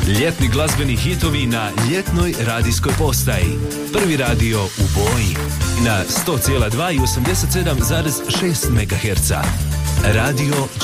Ljetni glazbeni hitovi na ljetnoj radijskoj postaji. Prvi radio u boji. Na 100,2 i 87,6 MHz. Radio